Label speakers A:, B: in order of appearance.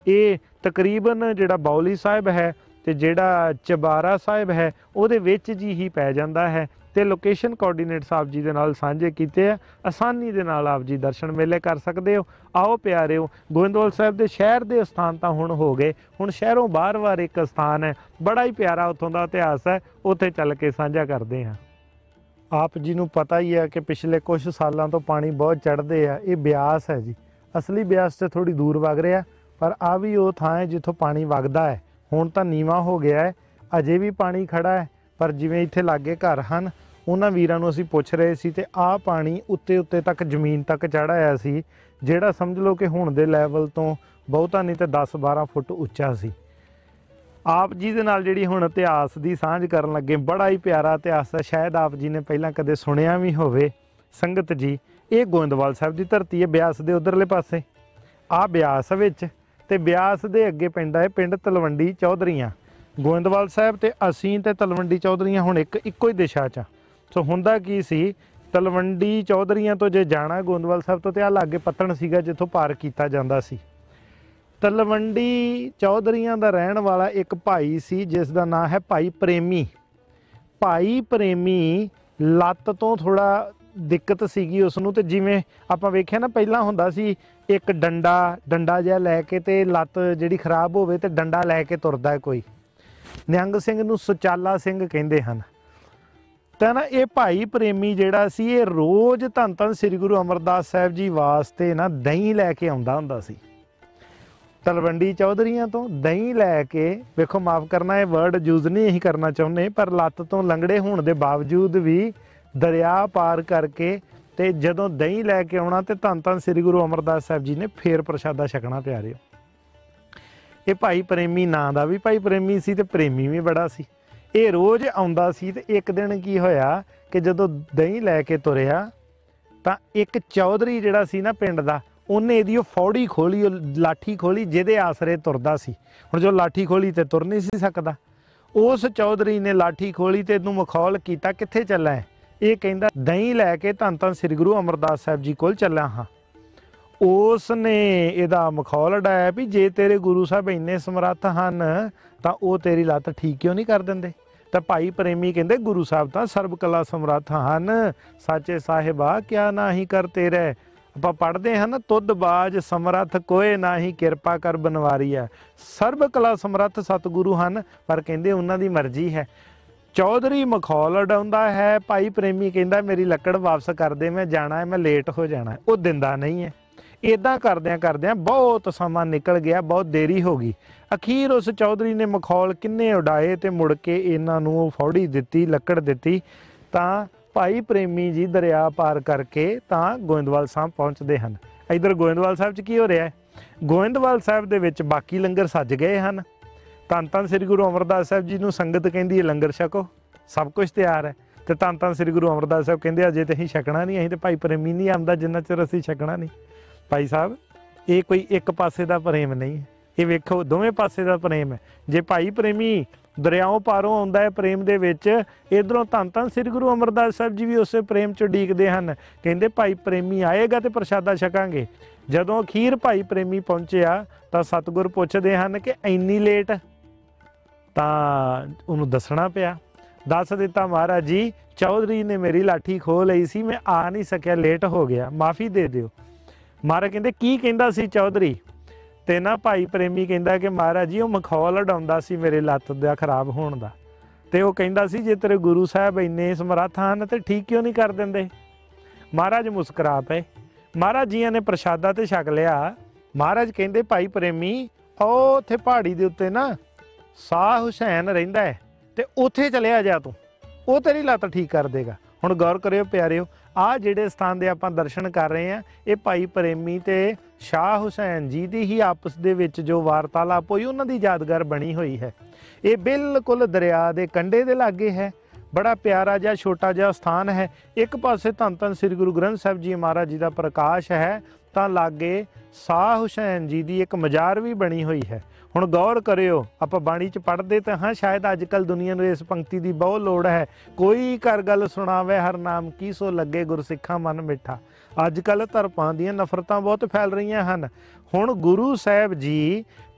A: ਇਹ ਤਕਰੀਬਨ ਜਿਹੜਾ ਬਾਉਲੀ ਸਾਹਿਬ ਹੈ ਤੇ ਜਿਹੜਾ ਚਬਾਰਾ ਸਾਹਿਬ ਹੈ ਉਹਦੇ ਵਿੱਚ ਜੀ ਹੀ ਪੈ ਜਾਂਦਾ ਹੈ। ਤੇ ਲੋਕੇਸ਼ਨ ਕੋਆਰਡੀਨੇਟਸ ਆਪ ਜੀ ਦੇ ਨਾਲ ਸਾਂਝੇ ਕੀਤੇ ਆ, ਆਸਾਨੀ ਦੇ ਨਾਲ ਆਪ ਜੀ ਦਰਸ਼ਨ ਮੇਲੇ ਕਰ ਸਕਦੇ ਹੋ। ਆਓ ਪਿਆਰਿਓ, ਗੋਇੰਦਵਾਲ ਸਾਹਿਬ ਦੇ ਸ਼ਹਿਰ ਦੇ ਸਥਾਨ ਤਾਂ ਹੁਣ ਹੋ ਗਏ, ਹੁਣ ਸ਼ਹਿਰੋਂ ਬਾਹਰ ਇੱਕ ਸਥਾਨ ਹੈ, ਬੜਾ ਹੀ ਪਿਆਰਾ ਉੱਥੋਂ ਦਾ ਇਤਿਹਾਸ ਹੈ, ਉੱਥੇ ਚੱਲ ਕੇ ਸਾਂਝਾ ਕਰਦੇ ਹਾਂ। ਆਪ ਜੀ ਨੂੰ ਪਤਾ ਹੀ ਹੈ ਕਿ ਪਿਛਲੇ ਕੁਝ ਸਾਲਾਂ ਤੋਂ ਪਾਣੀ ਬਹੁਤ ਚੜ੍ਹਦੇ ਆ। ਇਹ ਬਿਆਸ ਹੈ ਜੀ, ਅਸਲੀ ਬਿਆਸ ਤੇ ਥੋੜੀ ਦੂਰ ਵਗ ਰਿਹਾ, ਪਰ ਆ ਵੀ ਉਹ ਥਾਂ ਹੈ ਜਿੱਥੋਂ ਪਾਣੀ ਵਗਦਾ ਹੈ। ਹੁਣ ਤਾਂ ਨੀਵਾਂ ਹੋ ਗਿਆ ਹੈ, ਅਜੇ ਵੀ ਪਾਣੀ ਖੜਾ ਹੈ, ਪਰ ਜਿਵੇਂ ਇੱਥੇ ਲਾਗੇ ਘਰ ਹਨ ਉਹਨਾਂ ਵੀਰਾਂ ਨੂੰ ਅਸੀਂ ਪੁੱਛ ਰਹੇ ਸੀ ਤੇ ਆਹ ਪਾਣੀ ਉੱਤੇ ਤੱਕ ਜ਼ਮੀਨ ਤੱਕ ਚੜ੍ਹ ਆਇਆ ਸੀ, ਜਿਹੜਾ ਸਮਝ ਲਓ ਕਿ ਹੁਣ ਦੇ ਲੈਵਲ ਤੋਂ ਬਹੁਤਾ ਨਹੀਂ ਤੇ 10-12 ਫੁੱਟ ਉੱਚਾ ਸੀ। ਆਪ ਜੀ ਦੇ ਨਾਲ ਜਿਹੜੀ ਹੁਣ ਇਤਿਹਾਸ ਦੀ ਸਾਂਝ ਕਰਨ ਲੱਗੇ, ਬੜਾ ਹੀ ਪਿਆਰਾ ਇਤਿਹਾਸ ਹੈ, ਸ਼ਾਇਦ ਆਪ ਜੀ ਨੇ ਪਹਿਲਾਂ ਕਦੇ ਸੁਣਿਆ ਵੀ ਹੋਵੇ। ਸੰਗਤ ਜੀ, ਇਹ ਗੋਇੰਦਵਾਲ ਸਾਹਿਬ ਦੀ ਧਰਤੀ ਹੈ, ਬਿਆਸ ਦੇ ਉਧਰਲੇ ਪਾਸੇ ਆਹ ਬਿਆਸ ਵਿੱਚ, ਤੇ ਬਿਆਸ ਦੇ ਅੱਗੇ ਪੈਂਦਾ ਹੈ ਪਿੰਡ ਤਲਵੰਡੀ ਚੌਧਰੀਆਂ। ਗੋਇੰਦਵਾਲ ਸਾਹਿਬ ਤੇ ਅਸੀਂ ਤੇ ਤਲਵੰਡੀ ਚੌਧਰੀਆਂ ਹੁਣ ਇੱਕੋ ਹੀ ਦਿਸ਼ਾ 'ਚ। ਸੋ ਹੁੰਦਾ ਕੀ ਸੀ, ਤਲਵੰਡੀ ਚੌਧਰੀਆਂ ਤੋਂ ਜੇ ਜਾਣਾ ਗੋਇੰਦਵਾਲ ਸਾਹਿਬ ਤੋਂ, ਤੇ ਆਹ ਲਾਗੇ ਪੱਤਣ ਸੀਗਾ ਜਿੱਥੋਂ ਪਾਰ ਕੀਤਾ ਜਾਂਦਾ ਸੀ। ਤਲਵੰਡੀ ਚੌਧਰੀਆਂ ਦਾ ਰਹਿਣ ਵਾਲਾ ਇੱਕ ਭਾਈ ਸੀ ਜਿਸ ਦਾ ਨਾਂ ਹੈ ਭਾਈ ਪ੍ਰੇਮੀ। ਭਾਈ ਪ੍ਰੇਮੀ ਲੱਤ ਤੋਂ ਥੋੜਾ ਦਿੱਕਤ ਸੀਗੀ ਉਸਨੂੰ, ਤੇ ਜਿਵੇਂ ਆਪਾਂ ਵੇਖਿਆ ਨਾ ਪਹਿਲਾਂ ਹੁੰਦਾ ਸੀ ਇੱਕ ਡੰਡਾ ਜਿਹਾ ਲੈ ਕੇ, ਤੇ ਲੱਤ ਜਿਹੜੀ ਖਰਾਬ ਹੋਵੇ ਤੇ ਡੰਡਾ ਲੈ ਕੇ ਤੁਰਦਾ ਕੋਈ। ਨਿਹੰਗ ਸਿੰਘ ਨੂੰ ਸੁਚਾਲਾ ਸਿੰਘ ਕਹਿੰਦੇ ਹਨ। ਤਾਂ ਨਾ ਇਹ ਭਾਈ ਪ੍ਰੇਮੀ ਜਿਹੜਾ ਸੀ, ਇਹ ਰੋਜ਼ ਧੰਨ ਧੰਨ ਸ੍ਰੀ ਗੁਰੂ ਅਮਰਦਾਸ ਸਾਹਿਬ ਜੀ ਵਾਸਤੇ ਨਾ ਦਹੀਂ ਲੈ ਕੇ ਆਉਂਦਾ ਹੁੰਦਾ ਸੀ। ਤਲਵੰਡੀ ਚੌਧਰੀਆਂ ਤੋਂ ਦਹੀਂ ਲੈ ਕੇ, ਵੇਖੋ ਮਾਫ ਕਰਨਾ ਇਹ ਵਰਡ ਯੂਜ਼ ਨਹੀਂ ਅਸੀਂ ਕਰਨਾ ਚਾਹੁੰਦੇ, ਪਰ ਲੱਤ ਤੋਂ ਲੰਗੜੇ ਹੋਣ ਦੇ ਬਾਵਜੂਦ ਵੀ ਦਰਿਆ ਪਾਰ ਕਰਕੇ ਤੇ ਜਦੋਂ ਦਹੀਂ ਲੈ ਕੇ ਆਉਣਾ ਤੇ ਧੰਨ ਧੰਨ ਸ੍ਰੀ ਗੁਰੂ ਅਮਰਦਾਸ ਸਾਹਿਬ ਜੀ ਨੇ ਫੇਰ ਪ੍ਰਸ਼ਾਦਾ ਛਕਣਾ। ਪਿਆਰਿਓ, ਇਹ ਭਾਈ ਪ੍ਰੇਮੀ ਨਾਂ ਦਾ ਵੀ ਭਾਈ ਪ੍ਰੇਮੀ ਸੀ ਤੇ ਪ੍ਰੇਮੀ ਵੀ ਬੜਾ ਸੀ। ਇਹ ਰੋਜ਼ ਆਉਂਦਾ ਸੀ ਤੇ ਇੱਕ ਦਿਨ ਕੀ ਹੋਇਆ ਕਿ ਜਦੋਂ ਦਹੀਂ ਲੈ ਕੇ ਤੁਰਿਆ ਤਾਂ ਇੱਕ ਚੌਧਰੀ ਜਿਹੜਾ ਸੀ ਨਾ ਪਿੰਡ ਦਾ, ਉਹਨੇ ਇਹਦੀ ਉਹ ਫੌੜੀ ਖੋਲੀ, ਉਹ ਲਾਠੀ ਖੋਲੀ ਜਿਹਦੇ ਆਸਰੇ ਤੁਰਦਾ ਸੀ। ਹੁਣ ਜੋ ਲਾਠੀ ਖੋਲੀ ਤੇ ਤੁਰ ਨਹੀਂ ਸੀ ਸਕਦਾ, ਉਸ ਚੌਧਰੀ ਨੇ ਲਾਠੀ ਖੋਲੀ ਤੇ ਇਹਨੂੰ ਮਖੌਲ ਕੀਤਾ, ਕਿੱਥੇ ਚੱਲਾ ਹੈ? ਇਹ ਕਹਿੰਦਾ ਦਹੀਂ ਲੈ ਕੇ ਧੰਨ ਧੰਨ ਸ੍ਰੀ ਗੁਰੂ ਅਮਰਦਾਸ ਸਾਹਿਬ ਜੀ ਕੋਲ ਚੱਲਾਂ ਹਾਂ। ਉਸ ਨੇ ਇਹਦਾ ਮਖੌਲ ਉਡਾਇਆ ਵੀ ਜੇ ਤੇਰੇ ਗੁਰੂ ਸਾਹਿਬ ਇੰਨੇ ਸਮਰੱਥ ਹਨ ਤਾਂ ਉਹ ਤੇਰੀ ਲੱਤ ਠੀਕ ਕਿਉਂ ਨਹੀਂ ਕਰ ਦਿੰਦੇ? ਤਾਂ ਭਾਈ ਪ੍ਰੇਮੀ ਕਹਿੰਦੇ ਗੁਰੂ ਸਾਹਿਬ ਤਾਂ ਸਰਬ ਕਲਾ ਸਮਰੱਥ ਹਨ, ਸਾਚੇ ਸਾਹਿਬਾ ਕਿਆ ਨਾਹੀ ਕਰ ਤੇਰੇ। ਆਪਾਂ ਪੜ੍ਹਦੇ ਹਨ, ਤੁਧ ਬਾਜ ਸਮਰੱਥ ਕੋਏ ਨਾਹੀ, ਕਿਰਪਾ ਕਰ ਬਨਵਾਰੀ ਹੈ। ਸਰਬ ਕਲਾ ਸਮਰੱਥ ਸਤਿਗੁਰੂ ਹਨ, ਪਰ ਕਹਿੰਦੇ ਉਹਨਾਂ ਦੀ ਮਰਜ਼ੀ ਹੈ। ਚੌਧਰੀ ਮਖੌਲ ਉਡਾਉਂਦਾ ਹੈ, ਭਾਈ ਪ੍ਰੇਮੀ ਕਹਿੰਦਾ ਮੇਰੀ ਲੱਕੜ ਵਾਪਸ ਕਰ ਦੇ, ਮੈਂ ਜਾਣਾ ਹੈ, ਮੈਂ ਲੇਟ ਹੋ ਜਾਣਾ। ਉਹ ਦਿੰਦਾ ਨਹੀਂ ਹੈ। ਇੱਦਾਂ ਕਰਦਿਆਂ ਬਹੁਤ ਸਮਾਂ ਨਿਕਲ ਗਿਆ, ਬਹੁਤ ਦੇਰੀ ਹੋ ਗਈ। ਅਖੀਰ ਉਸ ਚੌਧਰੀ ਨੇ ਮਖੌਲ ਕਿੰਨੇ ਉਡਾਏ ਤੇ ਮੁੜ ਕੇ ਇਹਨਾਂ ਨੂੰ ਫੌੜੀ ਦਿੱਤੀ, ਲੱਕੜ ਦਿੱਤੀ, ਤਾਂ ਭਾਈ ਪ੍ਰੇਮੀ ਜੀ ਦਰਿਆ ਪਾਰ ਕਰਕੇ ਤਾਂ ਗੋਇੰਦਵਾਲ ਸਾਹਿਬ ਪਹੁੰਚਦੇ ਹਨ। ਇੱਧਰ ਗੋਇੰਦਵਾਲ ਸਾਹਿਬ 'ਚ ਕੀ ਹੋ ਰਿਹਾ ਹੈ? ਗੋਇੰਦਵਾਲ ਸਾਹਿਬ ਦੇ ਵਿੱਚ ਬਾਕੀ ਲੰਗਰ ਸੱਜ ਗਏ ਹਨ। ਧੰਨ ਧੰਨ ਸ੍ਰੀ ਗੁਰੂ ਅਮਰਦਾਸ ਸਾਹਿਬ ਜੀ ਨੂੰ ਸੰਗਤ ਕਹਿੰਦੀ ਹੈ ਲੰਗਰ ਛਕੋ, ਸਭ ਕੁਝ ਤਿਆਰ ਹੈ। ਤੇ ਧੰਨ ਧੰਨ ਸ੍ਰੀ ਗੁਰੂ ਅਮਰਦਾਸ ਸਾਹਿਬ ਕਹਿੰਦੇ ਅਜੇ ਤੇ ਅਸੀਂ ਛਕਣਾ ਨਹੀਂ, ਅਸੀਂ ਤੇ ਭਾਈ ਪ੍ਰੇਮੀ ਨਹੀਂ ਆਉਂਦਾ ਜਿੰਨਾ ਚਿਰ ਅਸੀਂ ਛਕਣਾ ਨਹੀਂ। ਭਾਈ ਸਾਹਿਬ, ਇਹ ਕੋਈ ਇੱਕ ਪਾਸੇ ਦਾ ਪ੍ਰੇਮ ਨਹੀਂ ਹੈ, ਇਹ ਵੇਖੋ ਦੋਵੇਂ ਪਾਸੇ ਦਾ ਪ੍ਰੇਮ ਹੈ। ਜੇ ਭਾਈ ਪ੍ਰੇਮੀ ਦਰਿਆਓਂ ਪਾਰੋਂ ਆਉਂਦਾ ਹੈ ਪ੍ਰੇਮ ਦੇ ਵਿੱਚ, ਇੱਧਰੋਂ ਧੰਨ ਧੰਨ ਸ੍ਰੀ ਗੁਰੂ ਅਮਰਦਾਸ ਸਾਹਿਬ ਜੀ ਵੀ ਉਸੇ ਪ੍ਰੇਮ 'ਚ ਉਡੀਕਦੇ ਹਨ। ਕਹਿੰਦੇ ਭਾਈ ਪ੍ਰੇਮੀ ਆਏਗਾ ਤੇ ਪ੍ਰਸ਼ਾਦਾ ਛਕਾਂਗੇ। ਜਦੋਂ ਅਖੀਰ ਭਾਈ ਪ੍ਰੇਮੀ ਪਹੁੰਚਿਆ ਤਾਂ ਸਤਿਗੁਰ ਪੁੱਛਦੇ ਹਨ ਕਿ ਇੰਨੀ ਲੇਟ? ਤਾਂ ਉਹਨੂੰ ਦੱਸਣਾ ਪਿਆ। ਦੱਸ ਦਿੱਤਾ, ਮਹਾਰਾਜ ਜੀ ਚੌਧਰੀ ਨੇ ਮੇਰੀ ਲਾਠੀ ਖੋਹ ਲਈ ਸੀ, ਮੈਂ ਆ ਨਹੀਂ ਸਕਿਆ, ਲੇਟ ਹੋ ਗਿਆ, ਮਾਫੀ ਦੇ ਦਿਓ। ਮਹਾਰਾਜ ਕਹਿੰਦੇ ਕੀ ਕਹਿੰਦਾ ਸੀ ਚੌਧਰੀ? ਤੇ ਨਾ ਭਾਈ ਪ੍ਰੇਮੀ ਕਹਿੰਦਾ ਕਿ ਮਹਾਰਾਜ ਜੀ ਉਹ ਮਖੌਲ ਉਡਾਉਂਦਾ ਸੀ ਮੇਰੇ ਲੱਤ ਦਾ ਖਰਾਬ ਹੋਣ ਦਾ, ਤੇ ਉਹ ਕਹਿੰਦਾ ਸੀ ਜੇ ਤੇਰੇ ਗੁਰੂ ਸਾਹਿਬ ਇੰਨੇ ਸਮਰੱਥ ਹਨ ਤੇ ਠੀਕ ਕਿਉਂ ਨਹੀਂ ਕਰ ਦਿੰਦੇ? ਮਹਾਰਾਜ ਮੁਸਕਰਾ ਪਏ। ਮਹਾਰਾਜ ਜੀਆਂ ਨੇ ਪ੍ਰਸ਼ਾਦਾ ਤੇ ਛਕ ਲਿਆ। ਮਹਾਰਾਜ ਕਹਿੰਦੇ ਭਾਈ ਪ੍ਰੇਮੀ, ਉਹ ਉੱਥੇ ਪਹਾੜੀ ਦੇ ਉੱਤੇ ਨਾ ਸ਼ਾਹ ਹੁਸੈਨ ਰਹਿੰਦਾ ਹੈ, ਤੇ ਉੱਥੇ ਚਲਿਆ ਜਾ ਤੂੰ, ਉਹ ਤੇਰੀ ਲੱਤ ਠੀਕ ਕਰ ਦੇਗਾ। ਹੁਣ ਗੌਰ ਕਰਿਓ ਪਿਆਰਿਓ, ਆਹ ਜਿਹੜੇ ਸਥਾਨ ਦੇ ਆਪਾਂ ਦਰਸ਼ਨ ਕਰ ਰਹੇ ਹਾਂ, ਇਹ ਭਾਈ ਪ੍ਰੇਮੀ ਤੇ ਸ਼ਾਹ ਹੁਸੈਨ ਜੀ ਦੀ ਹੀ ਆਪਸ ਦੇ ਵਿੱਚ ਜੋ ਵਾਰਤਾਲਾਪ ਹੋਈ, ਉਹਨਾਂ ਦੀ ਯਾਦਗਾਰ ਬਣੀ ਹੋਈ ਹੈ। ਇਹ ਬਿਲਕੁਲ ਦਰਿਆ ਦੇ ਕੰਢੇ ਦੇ ਲਾਗੇ ਹੈ। ਬੜਾ ਪਿਆਰਾ ਜਿਹਾ ਛੋਟਾ ਜਿਹਾ ਸਥਾਨ ਹੈ। ਇੱਕ ਪਾਸੇ ਧੰਨ ਧੰਨ ਸ੍ਰੀ ਗੁਰੂ ਗ੍ਰੰਥ ਸਾਹਿਬ ਜੀ ਮਹਾਰਾਜ ਜੀ ਦਾ ਪ੍ਰਕਾਸ਼ ਹੈ, ਤਾਂ ਲਾਗੇ ਸ਼ਾਹ ਹੁਸੈਨ ਜੀ ਦੀ ਇੱਕ ਮਜ਼ਾਰ ਵੀ ਬਣੀ ਹੋਈ ਹੈ। ਹੁਣ ਗੌਰ ਕਰਿਓ, ਆਪਾਂ ਬਾਣੀ 'ਚ ਪੜ੍ਹਦੇ ਤਾਂ ਹਾਂ, ਸ਼ਾਇਦ ਅੱਜ ਕੱਲ੍ਹ ਦੁਨੀਆ ਨੂੰ ਇਸ ਪੰਕਤੀ ਦੀ ਬਹੁਤ ਲੋੜ ਹੈ। ਕੋਈ ਕਰ ਗੱਲ ਸੁਣਾਵੇ ਹਰ ਨਾਮ ਕੀ, ਸੋ ਲੱਗੇ ਗੁਰਸਿੱਖਾਂ ਮਨ ਮਿੱਠਾ। ਅੱਜ ਕੱਲ੍ਹ ਧਰਮਾਂ ਦੀਆਂ ਨਫ਼ਰਤਾਂ ਬਹੁਤ ਫੈਲ ਰਹੀਆਂ ਹਨ। ਹੁਣ ਗੁਰੂ ਸਾਹਿਬ ਜੀ